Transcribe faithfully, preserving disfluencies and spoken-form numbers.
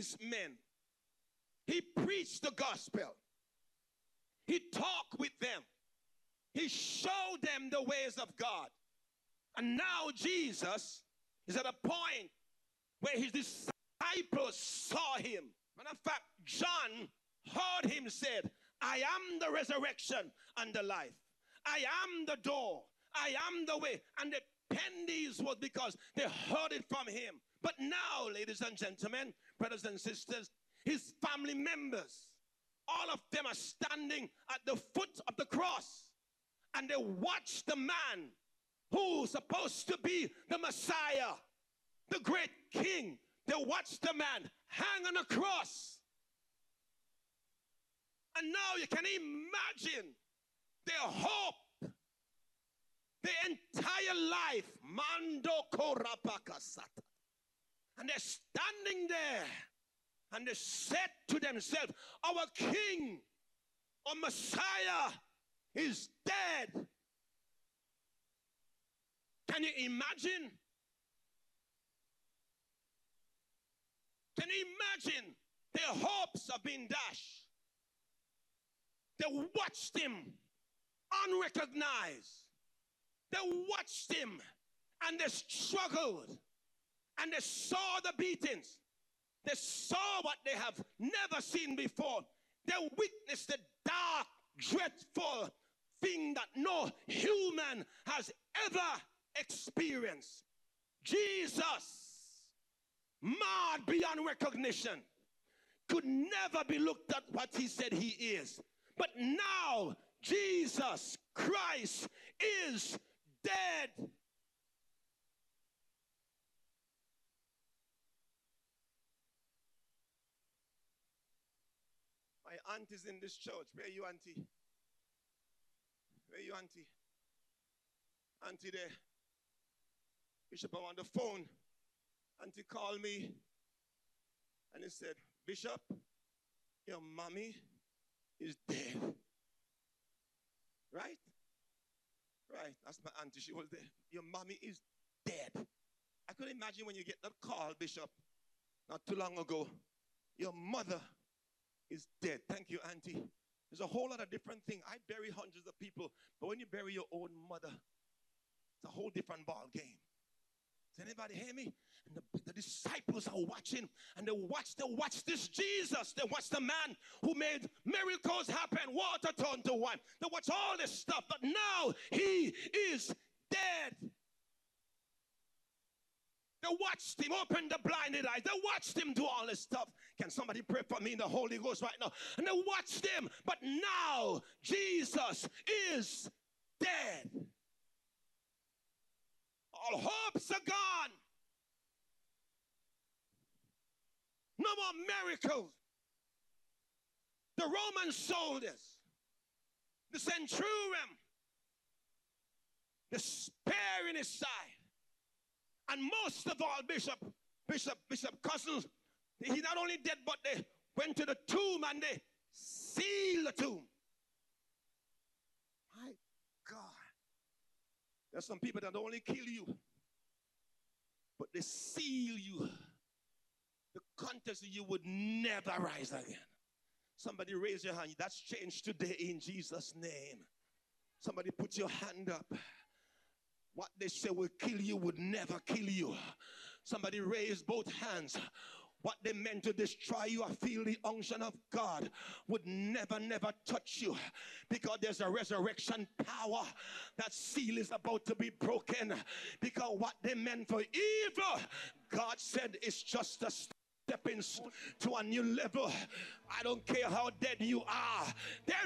these men. He preached the gospel. He talked with them. He showed them the ways of God. And now Jesus is at a point where his disciples saw him. Matter of fact, John heard him said, I am the resurrection and the life. I am the door. I am the way. And the pennies was because they heard it from him. But now, ladies and gentlemen, brothers and sisters, his family members, all of them are standing at the foot of the cross. And they watch the man who's supposed to be the Messiah, the great king. They watch the man hang on a cross. And now you can imagine their hope, their entire life. Mando korapakasata. And they're standing there and they said to themselves, our king or Messiah is dead. Can you imagine? Can you imagine their hopes have been dashed? They watched him unrecognized. They watched him and they struggled and they saw the beatings. They saw what they have never seen before. They witnessed the dark, dreadful thing that no human has ever experienced. Jesus, marred beyond recognition, could never be looked at what he said he is. But now Jesus Christ is dead. My aunt is in this church. Where are you, auntie? Where are you, auntie? Auntie there. Bishop, I'm on the phone. Auntie called me and he said, Bishop, your mommy is dead. Right? Right. That's my auntie. She was there. Your mommy is dead. I could imagine when you get that call, Bishop, not too long ago, your mother is dead. Thank you, auntie. There's a whole lot of different things. I bury hundreds of people, but when you bury your own mother, it's a whole different ball game. Does anybody hear me? And the, the disciples are watching, and they watch, they watch this Jesus. They watch the man who made miracles happen, water turned to wine. They watch all this stuff, but now he is dead. They watched him open the blinded eyes. They watched him do all this stuff. Can somebody pray for me in the Holy Ghost right now? And they watched him, but now Jesus is dead. All hopes are gone. No more miracles. The Roman soldiers, the centurion, the spear in his side. And most of all, Bishop, Bishop, Bishop Cousins, he not only dead, but they went to the tomb and they sealed the tomb. My God. There's some people that don't only kill you, but they seal you. The contest you would never rise again. Somebody raise your hand. That's changed today in Jesus' name. Somebody put your hand up. What they say will kill you would never kill you. Somebody raise both hands. What they meant to destroy you, I feel the unction of God would never, never touch you. Because there's a resurrection power. That seal is about to be broken. Because what they meant for evil, God said it's just a stepping to a new level. I don't care how dead you are. There's